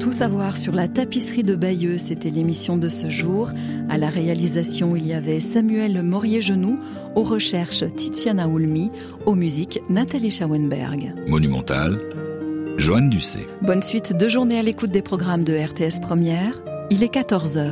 Tout savoir sur la tapisserie de Bayeux, c'était l'émission de ce jour. À la réalisation, il y avait Samuel Morier-Genoux, aux recherches Tiziana Oulmi, aux musiques Nathalie Schauenberg. Monumental, Joanne Ducé. Bonne suite de journée à l'écoute des programmes de RTS Première. Il est 14h.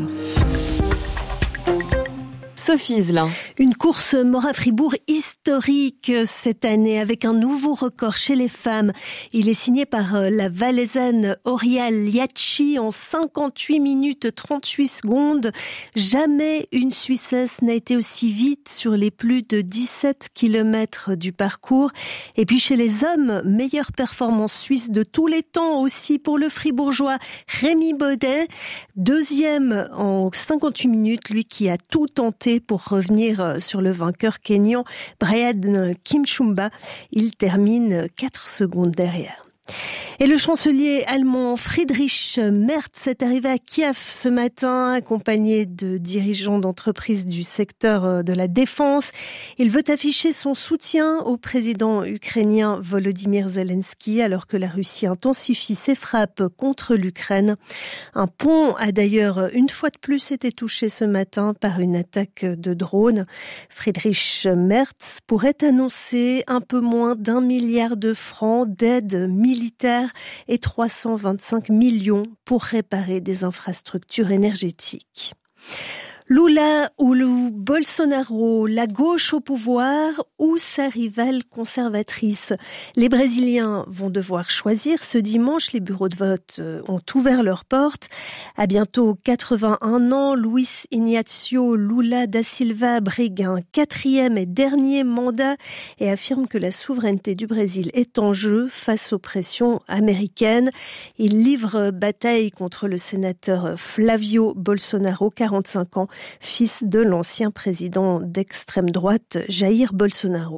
Sophie Zelin. Une course Mora-Fribourg historique cette année avec un nouveau record chez les femmes. Il est signé par la Valaisanne Orial Liacci en 58 minutes 38 secondes. Jamais une Suissesse n'a été aussi vite sur les plus de 17 kilomètres du parcours. Et puis chez les hommes, meilleure performance suisse de tous les temps aussi pour le Fribourgeois Rémi Baudet. Deuxième en 58 minutes, lui qui a tout tenté pour revenir sur le vainqueur kényan Brian Kimchumba. Il termine 4 secondes derrière. Et le chancelier allemand Friedrich Merz est arrivé à Kiev ce matin, accompagné de dirigeants d'entreprises du secteur de la défense. Il veut afficher son soutien au président ukrainien Volodymyr Zelensky, alors que la Russie intensifie ses frappes contre l'Ukraine. Un pont a d'ailleurs une fois de plus été touché ce matin par une attaque de drone. Friedrich Merz pourrait annoncer un peu moins d'1 milliard de francs d'aide militaire et 325 millions pour réparer des infrastructures énergétiques. Lula ou Bolsonaro, la gauche au pouvoir ou sa rivale conservatrice. Les Brésiliens vont devoir choisir. Ce dimanche, les bureaux de vote ont ouvert leurs portes. À bientôt 81 ans, Luiz Inácio Lula da Silva brigue un 4e et dernier mandat et affirme que la souveraineté du Brésil est en jeu face aux pressions américaines. Il livre bataille contre le sénateur Flavio Bolsonaro, 45 ans, fils de l'ancien président d'extrême droite Jair Bolsonaro.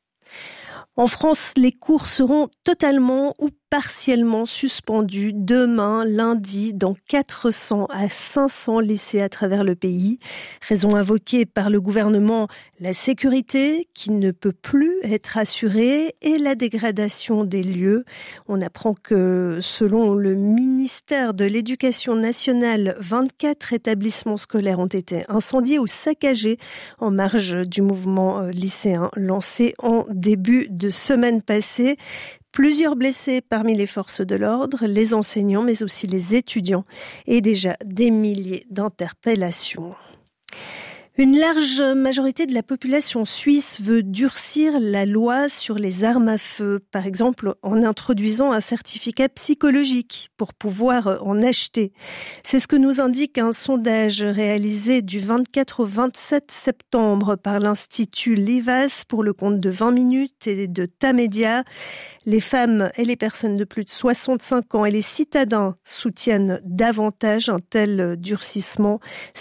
En France, les cours seront totalement ou partiellement suspendues demain, lundi, dans 400 à 500 lycées à travers le pays. Raison invoquée par le gouvernement, la sécurité qui ne peut plus être assurée et la dégradation des lieux. On apprend que, selon le ministère de l'Éducation nationale, 24 établissements scolaires ont été incendiés ou saccagés en marge du mouvement lycéen lancé en début de semaine passée. Plusieurs blessés parmi les forces de l'ordre, les enseignants, mais aussi les étudiants, et déjà des milliers d'interpellations. Une large majorité de la population suisse veut durcir la loi sur les armes à feu, par exemple en introduisant un certificat psychologique pour pouvoir en acheter. C'est ce que nous indique un sondage réalisé du 24 au 27 septembre par l'Institut Livas pour le compte de 20 minutes et de Tamedia. Les femmes et les personnes de plus de 65 ans et les citadins soutiennent davantage un tel durcissement.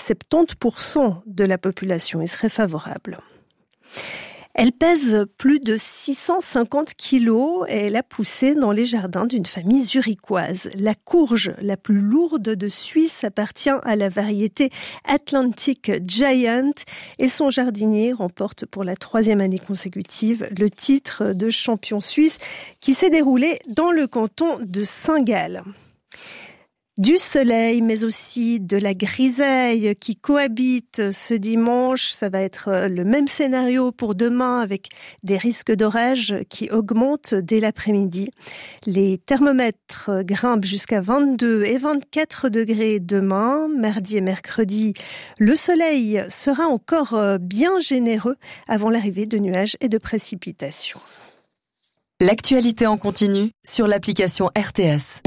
70% de la population y serait favorable. Elle pèse plus de 650 kilos et elle a poussé dans les jardins d'une famille zurichoise. La courge la plus lourde de Suisse appartient à la variété Atlantic Giant et son jardinier remporte pour la 3e année consécutive le titre de champion suisse qui s'est déroulé dans le canton de Saint-Gall. Du soleil, mais aussi de la grisaille qui cohabitent ce dimanche. Ça va être le même scénario pour demain avec des risques d'orage qui augmentent dès l'après-midi. Les thermomètres grimpent jusqu'à 22 et 24 degrés demain, mardi et mercredi. Le soleil sera encore bien généreux avant l'arrivée de nuages et de précipitations. L'actualité en continu sur l'application RTS.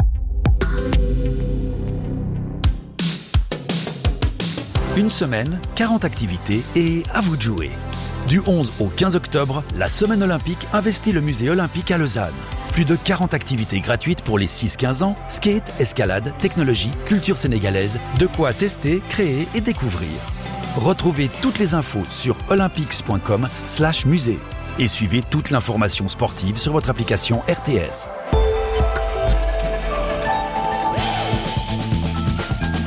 Une semaine, 40 activités et à vous de jouer. Du 11 au 15 octobre, la Semaine olympique investit le musée olympique à Lausanne. Plus de 40 activités gratuites pour les 6-15 ans, skate, escalade, technologie, culture sénégalaise, de quoi tester, créer et découvrir. Retrouvez toutes les infos sur olympics.com/musée et suivez toute l'information sportive sur votre application RTS. Pourquoi ?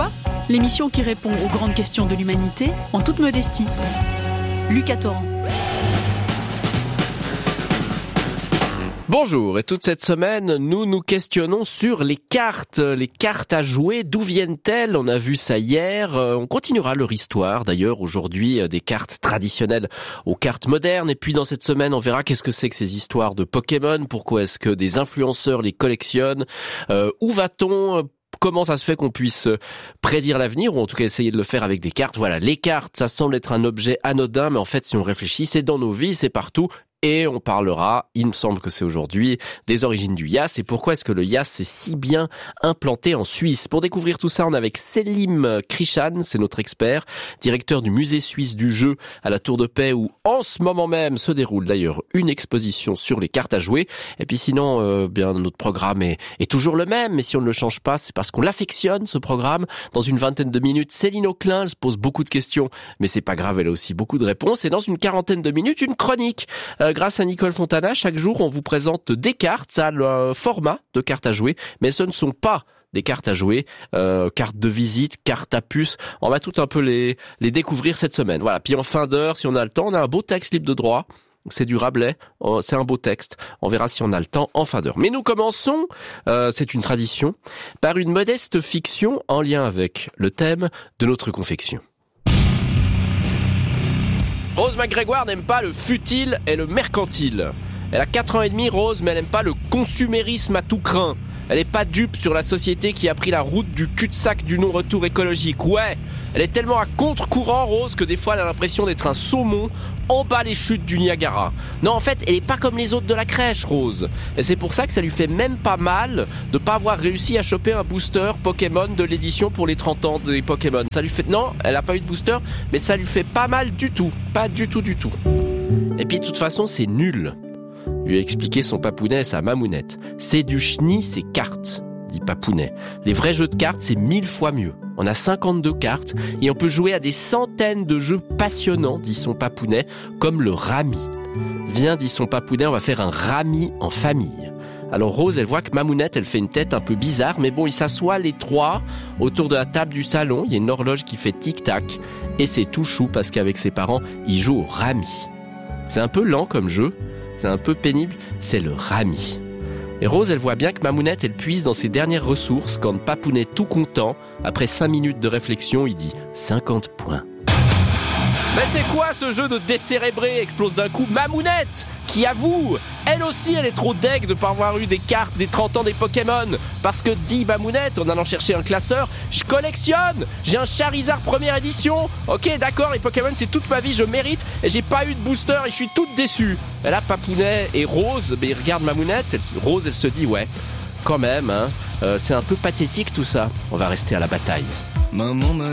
L'émission qui répond aux grandes questions de l'humanité en toute modestie. Lucas Torrent. Bonjour, et toute cette semaine, nous nous questionnons sur les cartes à jouer, d'où viennent-elles? On a vu ça hier, on continuera leur histoire d'ailleurs aujourd'hui, des cartes traditionnelles aux cartes modernes, et puis dans cette semaine on verra qu'est-ce que c'est que ces histoires de Pokémon, pourquoi est-ce que des influenceurs les collectionnent, où va-t-on? Comment ça se fait qu'on puisse prédire l'avenir, ou en tout cas essayer de le faire avec des cartes? Voilà, les cartes, ça semble être un objet anodin, mais en fait si on réfléchit, c'est dans nos vies, c'est partout. Et on parlera, il me semble que c'est aujourd'hui, des origines du Yas et pourquoi est-ce que le Yas s'est si bien implanté en Suisse. Pour découvrir tout ça, on est avec Selim Krishan, c'est notre expert, directeur du musée suisse du jeu à la Tour de Paix, où en ce moment même se déroule d'ailleurs une exposition sur les cartes à jouer. Et puis sinon, bien notre programme est toujours le même, mais si on ne le change pas, c'est parce qu'on l'affectionne, ce programme. Dans une vingtaine de minutes, Céline Auclin, elle se pose beaucoup de questions, mais c'est pas grave, elle a aussi beaucoup de réponses. Et dans une quarantaine de minutes, une chronique. Grâce à Nicole Fontana, chaque jour, on vous présente des cartes. Ça a le format de cartes à jouer, mais ce ne sont pas des cartes à jouer, cartes de visite, cartes à puce. On va tout un peu les découvrir cette semaine. Voilà. Puis en fin d'heure, si on a le temps, on a un beau texte libre de droit. C'est du Rabelais, c'est un beau texte. On verra si on a le temps en fin d'heure. Mais nous commençons, c'est une tradition, par une modeste fiction en lien avec le thème de notre confection. Rose McGrégoire n'aime pas le futile et le mercantile. Elle a 4 ans et demi, Rose, mais elle n'aime pas le consumérisme à tout crin. Elle n'est pas dupe sur la société qui a pris la route du cul-de-sac du non-retour écologique. Ouais, elle est tellement à contre-courant, Rose, que des fois elle a l'impression d'être un saumon en bas les chutes du Niagara. Non, en fait, elle est pas comme les autres de la crèche, Rose. Et c'est pour ça que ça lui fait même pas mal de pas avoir réussi à choper un booster Pokémon de l'édition pour les 30 ans des Pokémon. Ça lui fait... Non, elle a pas eu de booster, mais ça lui fait pas mal du tout. Pas du tout du tout. Et puis de toute façon, c'est nul. Lui a expliqué son papounet et sa mamounette. C'est du chenille, c'est cartes, dit Papounet. Les vrais jeux de cartes, c'est 1000 fois mieux. On a 52 cartes et on peut jouer à des centaines de jeux passionnants, dit son papounet, comme le rami. Viens, dit son papounet, on va faire un rami en famille. Alors Rose, elle voit que Mamounette, elle fait une tête un peu bizarre, mais bon, ils s'assoient les trois autour de la table du salon. Il y a une horloge qui fait tic-tac et c'est tout chou parce qu'avec ses parents, ils jouent au rami. C'est un peu lent comme jeu, c'est un peu pénible, c'est le rami. Et Rose, elle voit bien que Mamounette, elle puise dans ses dernières ressources quand Papounet, tout content, après 5 minutes de réflexion, il dit 50 points. Mais c'est quoi ce jeu de décérébré, explose d'un coup Mamounette, qui avoue, elle aussi elle est trop deg de pas avoir eu des cartes des 30 ans des Pokémon. Parce que dit Mamounette, en allant chercher un classeur, je collectionne, j'ai un Charizard première édition. Ok d'accord, les Pokémon c'est toute ma vie, je mérite, et j'ai pas eu de booster et je suis toute déçue. Et là Papounet et Rose, ils regardent Mamounette, Rose elle se dit ouais, quand même, hein, c'est un peu pathétique tout ça, on va rester à la bataille. Maman m'a